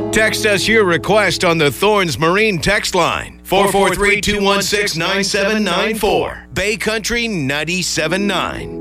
Text us your request on the Thorns Marine text line, 443-216-9794. Bay Country 97.9.